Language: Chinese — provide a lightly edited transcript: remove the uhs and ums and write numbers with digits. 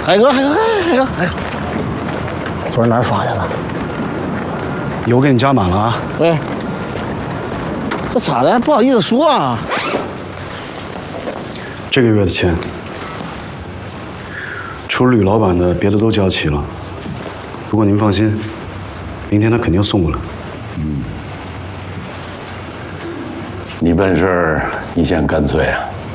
海哥，昨儿哪儿发去了？ 油给你加满了啊！ 喂，这咋的？不好意思说啊。 这个月的钱，除了吕老板的，别的都交齐了。不过您放心，明天他肯定送过来。 你办事儿，你想干脆啊？